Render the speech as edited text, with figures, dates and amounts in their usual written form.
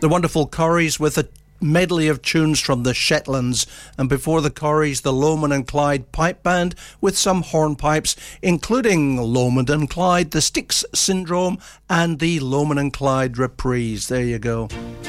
The wonderful Corries with a medley of tunes from the Shetlands, and before the Corries, the Lomond and Clyde Pipe Band with some hornpipes, including Lomond and Clyde, the Styx Syndrome and the Lomond and Clyde Reprise. There you go.